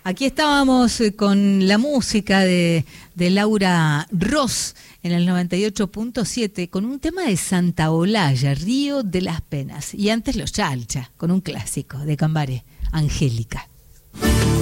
Aquí estábamos con la música de Laura Ross en el 98.7 con un tema de Santa Olalla, Río de las Penas. Y antes Los Chalcha, con un clásico de Cambaré, Angélica.